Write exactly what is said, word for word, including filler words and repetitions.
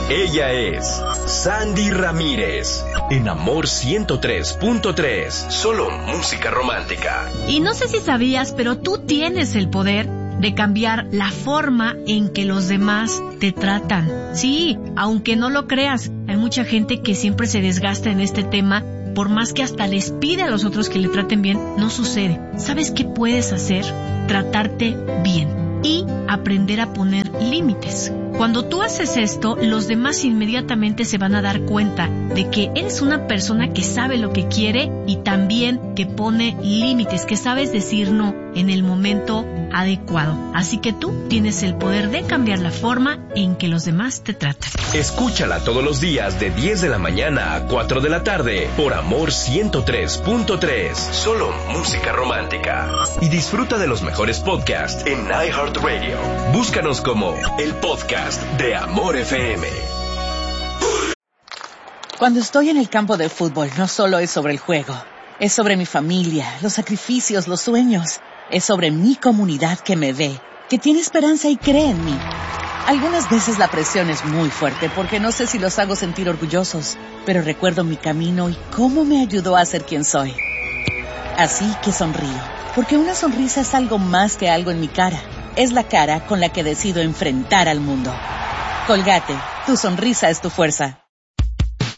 Ella es Sandy Ramírez, en Amor ciento tres punto tres. Solo música romántica. Y no sé si sabías, pero tú tienes el poder de cambiar la forma en que los demás te tratan. Sí, aunque no lo creas, hay mucha gente que siempre se desgasta en este tema, por más que hasta les pide a los otros que le traten bien, no sucede. ¿Sabes qué puedes hacer? Tratarte bien y aprender a poner límites. Cuando tú haces esto, los demás inmediatamente se van a dar cuenta de que eres una persona que sabe lo que quiere y también que pone límites, que sabes decir no en el momento adecuado. Así que tú tienes el poder de cambiar la forma en que los demás te tratan. Escúchala todos los días de diez de la mañana a cuatro de la tarde por Amor ciento tres punto tres. Solo música romántica. Y disfruta de los mejores podcasts en iHeartRadio. Búscanos como el podcast de Amor F M. Cuando estoy en el campo de fútbol, no solo es sobre el juego. Es sobre mi familia, los sacrificios, los sueños. Es sobre mi comunidad que me ve, que tiene esperanza y cree en mí. Algunas veces la presión es muy fuerte porque no sé si los hago sentir orgullosos, pero recuerdo mi camino y cómo me ayudó a ser quien soy. Así que sonrío, porque una sonrisa es algo más que algo en mi cara. Es la cara con la que decido enfrentar al mundo. Colgate, tu sonrisa es tu fuerza.